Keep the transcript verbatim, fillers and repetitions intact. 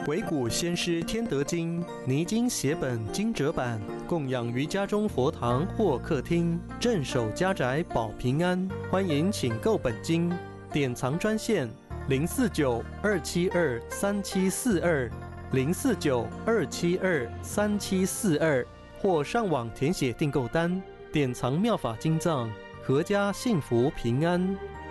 鬼谷先师天德经泥经写本经折版，供养于家中佛堂或客厅，镇守家宅保平安。欢迎请购本经，典藏专线零四九二七二三七四二零四九二七二三七四二，或上网填写订购单，典藏妙法经藏，阖家幸福平安。